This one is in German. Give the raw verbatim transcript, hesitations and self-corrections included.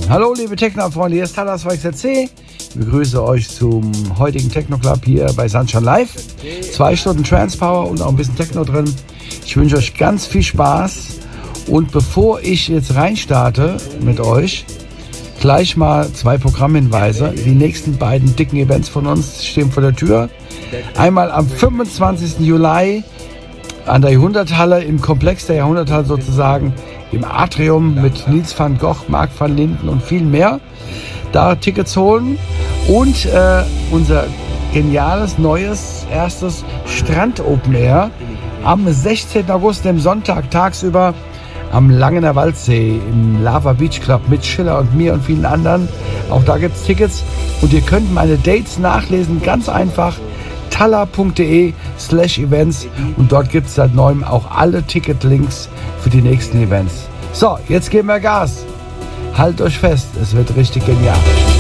Hallo liebe Techno-Freunde, hier ist Talas V X L C. Ich begrüße euch zum heutigen Techno-Club hier bei Sunshine Live. Zwei Stunden Trance-Power und auch ein bisschen Techno drin. Ich wünsche euch ganz viel Spaß. Und bevor ich jetzt reinstarte mit euch, gleich mal zwei Programmhinweise. Die nächsten beiden dicken Events von uns stehen vor der Tür. Einmal am fünfundzwanzigsten Juli an der Jahrhunderthalle, im Komplex der Jahrhunderthalle sozusagen, im Atrium mit Nils van Gogh, Mark van Linden und viel mehr. Da Tickets holen und äh, unser geniales, neues, erstes Strand-Open Air am sechzehnten August, dem Sonntag, tagsüber am Langener Waldsee im Lava Beach Club mit Schiller und mir und vielen anderen. Auch da gibt es Tickets und ihr könnt meine Dates nachlesen, ganz einfach. talla.de slash events und dort gibt es seit neuem auch alle Ticketlinks für die nächsten Events. So, jetzt geben wir Gas. Haltet euch fest, es wird richtig genial.